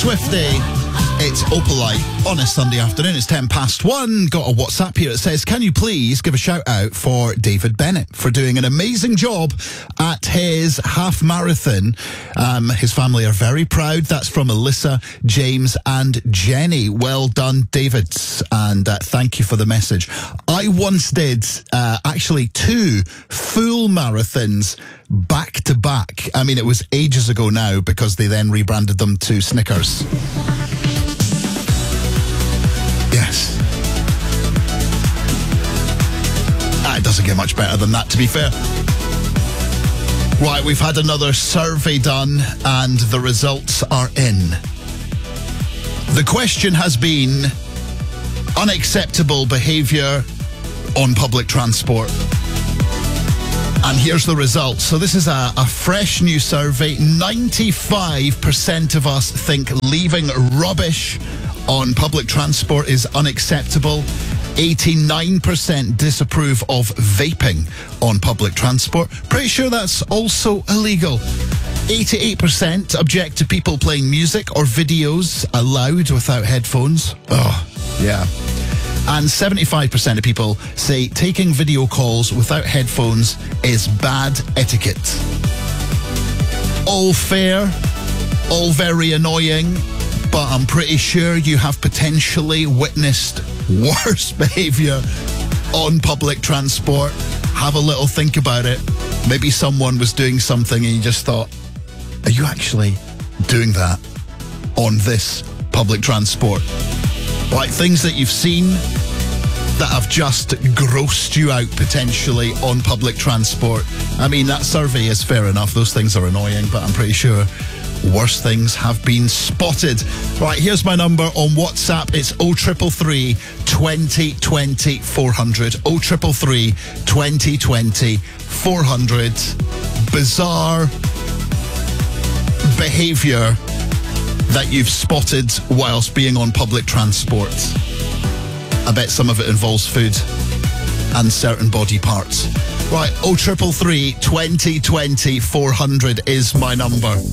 Swifty. It's Opalite on a Sunday afternoon. It's 1:10. Got a WhatsApp here. It says, can you please give a shout out for David Bennett for doing an amazing job at his half marathon. His family are very proud. That's from Alyssa, James and Jenny. Well done, David. And thank you for the message. I once did actually 2 full marathons back to back. I mean, it was ages ago now because they then rebranded them to Snickers. Yes. It doesn't get much better than that, to be fair. Right, we've had another survey done and the results are in. The question has been unacceptable behaviour on public transport. And here's the results. So this is a fresh new survey. 95% of us think leaving rubbish on public transport is unacceptable. 89% disapprove of vaping on public transport. Pretty sure that's also illegal. 88% object to people playing music or videos aloud without headphones. Oh, yeah. And 75% of people say taking video calls without headphones is bad etiquette. All fair, all very annoying, but I'm pretty sure you have potentially witnessed worse behaviour on public transport. Have a little think about it. Maybe someone was doing something and you just thought, are you actually doing that on this public transport? Like things that you've seen that have just grossed you out potentially on public transport. I mean, that survey is fair enough. Those things are annoying, but I'm pretty sure worse things have been spotted. Right, here's my number on WhatsApp. It's 0333 2020 400. 0333 2020 400. Bizarre behaviour that you've spotted whilst being on public transport. I bet some of it involves food and certain body parts. Right, 0333 2020 400 is my number.